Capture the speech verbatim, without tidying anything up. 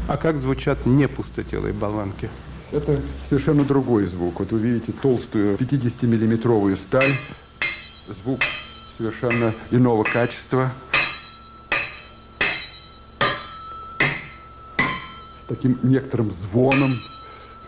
А как звучат непустотелые болванки? Это совершенно другой звук. Вот вы видите толстую пятидесятимиллиметровую сталь. Звук совершенно иного качества. С таким некоторым звоном.